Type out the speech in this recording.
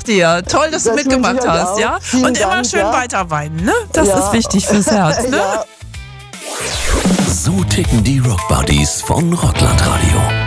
dir. Toll, dass du mitgemacht hast, auch. ja? Vielen Und immer Dank, schön ja. weiter weinen, ne? Das Ja. ist wichtig fürs Herz, ne? Ja. So ticken die Rockbuddies von Rockland Radio.